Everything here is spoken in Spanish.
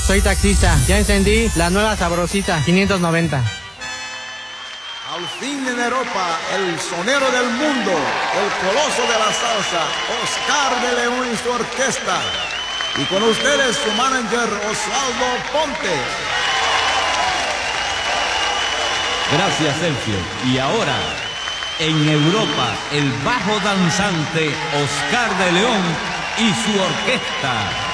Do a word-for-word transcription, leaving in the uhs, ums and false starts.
soy taxista. Ya encendí la nueva sabrosita quinientos noventa. Al fin en Europa, el sonero del mundo, el coloso de la salsa, Oscar de León y su orquesta. Y con ustedes su manager Osvaldo Ponte. Gracias, Sergio. Y ahora, en Europa, el bajo danzante Oscar de León y su orquesta.